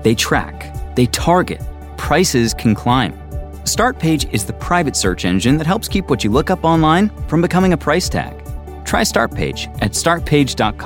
They track, they target, prices can climb. Startpage is the private search engine that helps keep what you look up online from becoming a price tag. Try Startpage at startpage.com.